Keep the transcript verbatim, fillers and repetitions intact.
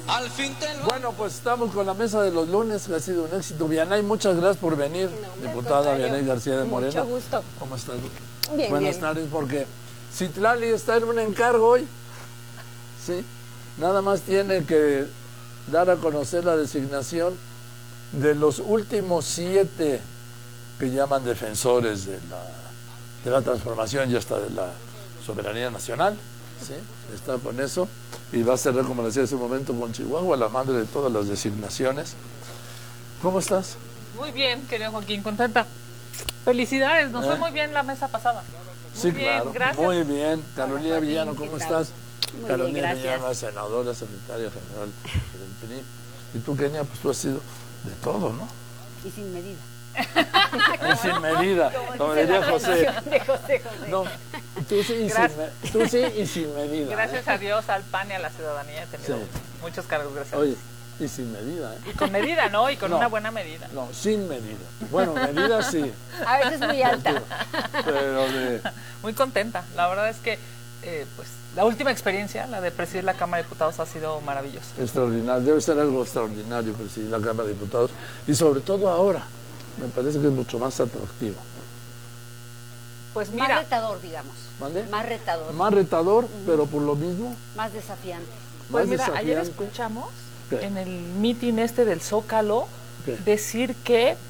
Al fin te lo... Bueno, pues estamos con la mesa de los lunes, que ha sido un éxito. Vianey, muchas gracias por venir. No, Diputada al Vianey García de Morena. Mucho gusto. ¿Cómo estás? Bien, Buenas bien. tardes, porque Citlali está en un encargo hoy. Sí. Nada más tiene que dar a conocer la designación de los últimos siete que llaman defensores de la, de la transformación y hasta de la soberanía nacional. ¿Sí? Está con eso y va a cerrar, como decía hace un momento, con Chihuahua, la madre de todas las designaciones. ¿Cómo estás? Muy bien, querido Joaquín, contenta. Felicidades, nos ¿Eh? fue muy bien la mesa pasada. Muy Sí, bien, claro. gracias. Muy bien. Carolina Hola, Villano, Joaquín, ¿cómo ¿qué tal? estás? Muy Carolina bien, gracias. Villano, senadora, secretaria general del P R I. Y tú, Kenia, pues tú has sido de todo, ¿no? Y sin medida. Y sin medida, como dice diría la José. canción de José José. No, tú sí y sin, Gracias. me- tú sí y sin medida. Gracias ¿eh? a Dios, al P A N y a la ciudadanía he tenido Sí. muchos cargos, gracias. Oye, y sin medida, ¿eh? Y con medida, ¿no? Y con No. una buena medida. No, sin medida. Bueno, medida sí, A veces muy alta. pero de... Muy contenta. La verdad es que, eh, pues, la última experiencia, la de presidir la Cámara de Diputados, ha sido maravillosa. extraordinario, debe ser algo extraordinario presidir la Cámara de Diputados y sobre todo ahora, me parece que es mucho más atractivo. Pues Más mira, retador, digamos. ¿Mande? Más retador. Más retador, pero por lo mismo, Más desafiante. pues más mira, ayer desafiante. escuchamos ¿Qué? en el meeting este del Zócalo ¿Qué? decir que